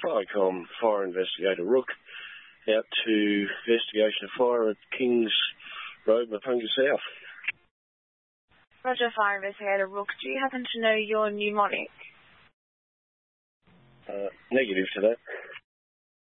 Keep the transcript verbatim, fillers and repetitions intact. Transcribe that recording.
FireCom Fire Investigator Rook out to investigation of fire at Kings Road, Mapunga South. Roger, Fire Investigator Rook. Do you happen to know your mnemonic? Uh, negative to that.